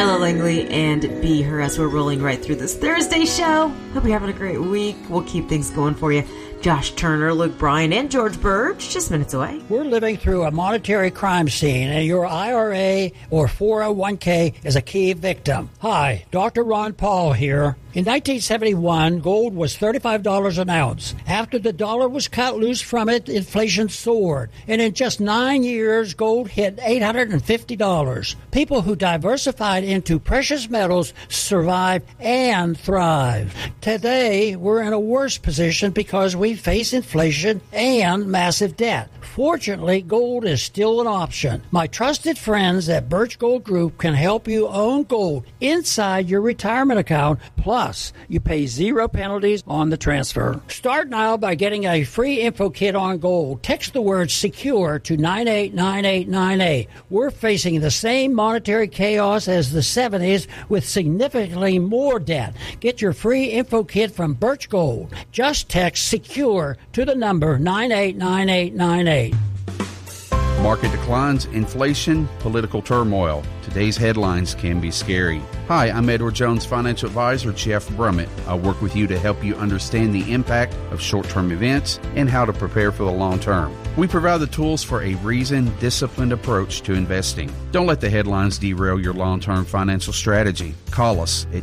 Ella Langley and Be Her as we're rolling right through this Thursday show. Hope you're having a great week. We'll keep things going for you. Josh Turner, Luke Bryan, and George Burge, just minutes away. We're living through a monetary crime scene, and your IRA or 401k is a key victim. Hi, Dr. Ron Paul here. In 1971, gold was $35 an ounce. After the dollar was cut loose from it, inflation soared. And in just 9 years, gold hit $850. People who diversified into precious metals survived and thrived. Today, we're in a worse position because we face inflation and massive debt. Fortunately, gold is still an option. My trusted friends at Birch Gold Group can help you own gold inside your retirement account. Plus, you pay 0 penalties on the transfer. Start now by getting a free info kit on gold. Text the word SECURE to 989898. We're facing the same monetary chaos as the 70s with significantly more debt. Get your free info kit from Birch Gold. Just text SECURE to the number 989898. Market declines, inflation, political turmoil. Today's headlines can be scary. Hi, I'm Edward Jones financial advisor Jeff Brummett. I work with you to help you understand the impact of short-term events and how to prepare for the long term. We provide the tools for a reasoned, disciplined approach to investing. Don't let the headlines derail your long-term financial strategy. Call us at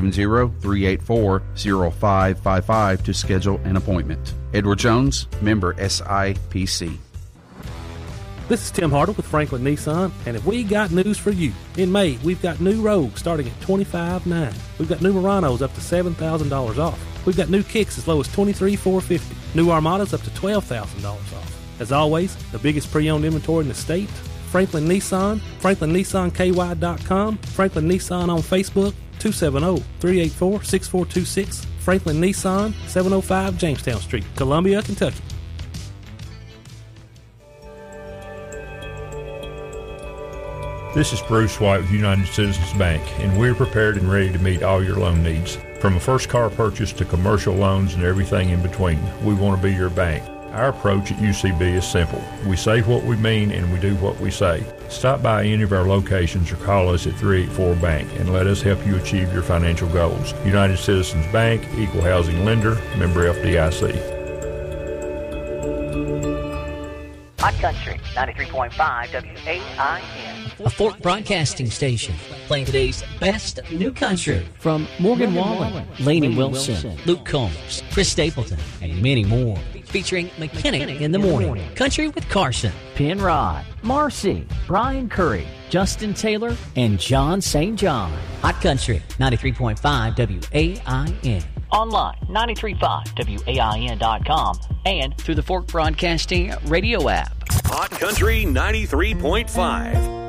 270-384-0555 to schedule an appointment. Edward Jones, member SIPC. This is Tim Harder with Franklin Nissan, and if we got news for you. In May, we've got new Rogues starting at $25,900. We've got new Muranos up to $7,000 off. We've got new Kicks as low as $23,450. New Armadas up to $12,000 off. As always, the biggest pre-owned inventory in the state. Franklin Nissan, FranklinNissanKY.com, Franklin Nissan on Facebook, 270-384-6426, Franklin Nissan, 705 Jamestown Street, Columbia, Kentucky. This is Bruce White with United Citizens Bank, and we're prepared and ready to meet all your loan needs. From a first car purchase to commercial loans and everything in between, we want to be your bank. Our approach at UCB is simple. We say what we mean and we do what we say. Stop by any of our locations or call us at 384-BANK and let us help you achieve your financial goals. United Citizens Bank, Equal Housing Lender, member FDIC. Hot Country, 93.5 WAIN. A Fork Broadcasting Station, playing today's best new country from Morgan Wallen, Lainey Wilson, Luke Combs, Chris Stapleton, and many more. Featuring McKinnon in the Morning, Country with Carson, Penrod, Marcy, Brian Curry, Justin Taylor, and John St. John. Hot Country, 93.5 WAIN. Online, 935WAIN.com, and through the Fork Broadcasting radio app. Hot Country 93.5.